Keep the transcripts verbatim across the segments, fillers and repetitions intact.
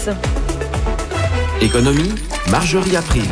dix. Économie, Marjorie April.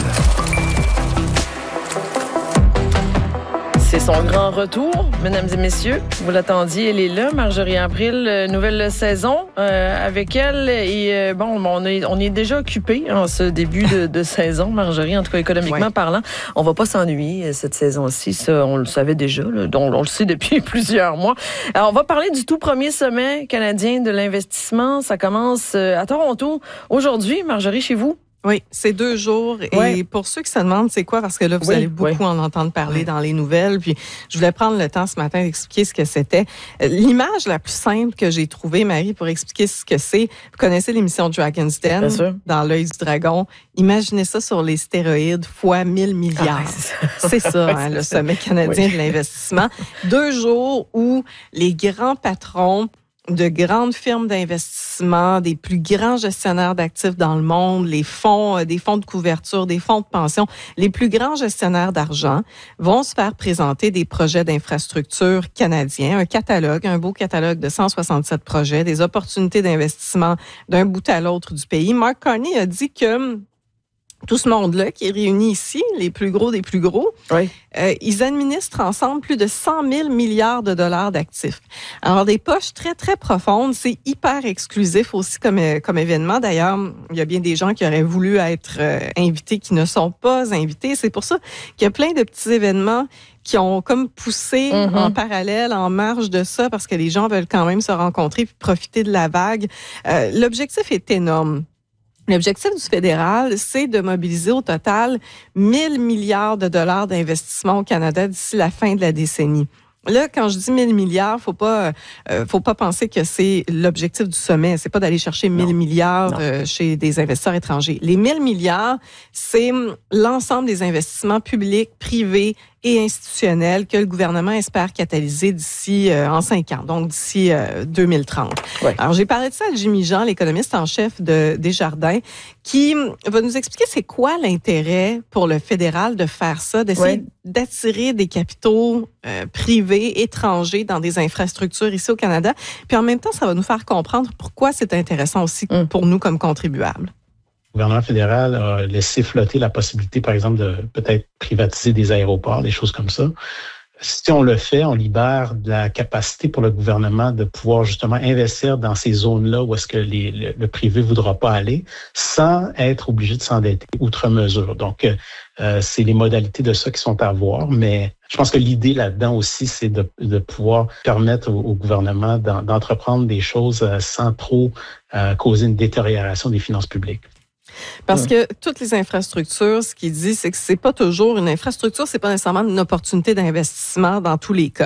C'est son grand retour, mesdames et messieurs. Vous l'attendiez, elle est là, Marjorie April, euh, nouvelle saison euh, avec elle. Et euh, bon, on est, on est déjà occupé en ce début de, de saison, Marjorie, en tout cas économiquement ouais. parlant. On va pas s'ennuyer cette saison-ci, ça, on le savait déjà, là, on, on le sait depuis plusieurs mois. Alors, on va parler du tout premier sommet canadien de l'investissement. Ça commence à Toronto aujourd'hui, Marjorie, chez vous. Oui, c'est deux jours. Ouais. Et pour ceux qui se demandent c'est quoi, parce que là, vous oui, allez beaucoup oui. en entendre parler oui. dans les nouvelles, puis je voulais prendre le temps ce matin d'expliquer ce que c'était. L'image la plus simple que j'ai trouvée, Marie, pour expliquer ce que c'est, vous connaissez l'émission Dragon's Den, dans l'œil du dragon. Imaginez ça sur les stéroïdes fois mille milliards. Ah, c'est ça, c'est ça hein, le sommet canadien oui. de l'investissement. Deux jours où les grands patrons de grandes firmes d'investissement, des plus grands gestionnaires d'actifs dans le monde, les fonds, euh, des fonds de couverture, des fonds de pension, les plus grands gestionnaires d'argent vont se faire présenter des projets d'infrastructure canadiens, un catalogue, un beau catalogue de cent soixante-sept projets, des opportunités d'investissement d'un bout à l'autre du pays. Mark Carney a dit que tout ce monde-là qui est réuni ici, les plus gros des plus gros, oui. euh, ils administrent ensemble plus de cent mille milliards de dollars d'actifs. Alors, des poches très, très profondes, c'est hyper exclusif aussi comme, comme événement. D'ailleurs, il y a bien des gens qui auraient voulu être euh, invités qui ne sont pas invités. C'est pour ça qu'il y a plein de petits événements qui ont comme poussé mm-hmm. en parallèle, en marge de ça, parce que les gens veulent quand même se rencontrer puis profiter de la vague. Euh, l'objectif est énorme. L'objectif du fédéral, c'est de mobiliser au total mille milliards de dollars d'investissement au Canada d'ici la fin de la décennie. Là, quand je dis mille milliards, faut pas, euh, faut pas penser que c'est l'objectif du sommet. C'est pas d'aller chercher mille milliards euh, chez des investisseurs étrangers. Les mille milliards, c'est l'ensemble des investissements publics, privés et institutionnels que le gouvernement espère catalyser d'ici euh, en cinq ans, donc d'ici euh, deux mille trente. Ouais. Alors, j'ai parlé de ça à Jimmy Jean, l'économiste en chef de Desjardins, qui va nous expliquer c'est quoi l'intérêt pour le fédéral de faire ça, d'essayer ouais. d'attirer des capitaux euh, privés, étrangers dans des infrastructures ici au Canada. Puis en même temps, ça va nous faire comprendre pourquoi c'est intéressant aussi mm. pour nous comme contribuables. Le gouvernement fédéral a laissé flotter la possibilité, par exemple, de peut-être privatiser des aéroports, des choses comme ça. Si on le fait, on libère de la capacité pour le gouvernement de pouvoir justement investir dans ces zones-là où est-ce que les, le, le privé ne voudra pas aller sans être obligé de s'endetter outre mesure. Donc, euh, c'est les modalités de ça qui sont à voir, mais je pense que l'idée là-dedans aussi, c'est de, de pouvoir permettre au, au gouvernement d'en, d'entreprendre des choses sans trop euh, causer une détérioration des finances publiques. Parce que toutes les infrastructures, ce qu'il dit, c'est que c'est pas toujours une infrastructure, c'est pas nécessairement une opportunité d'investissement dans tous les cas.